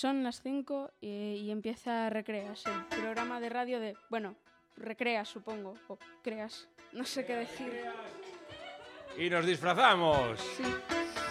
Son las 5 y empieza Recreas, el programa de radio de... Bueno, Recreas, supongo, o Creas, no sé qué decir. Y nos disfrazamos. Sí.